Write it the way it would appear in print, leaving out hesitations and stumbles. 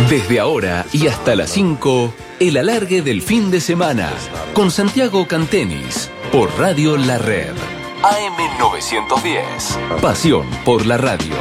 Desde ahora y hasta las 5, el alargue del fin de semana, con Santiago Cantenis, por Radio La Red. AM 910. Pasión por la radio.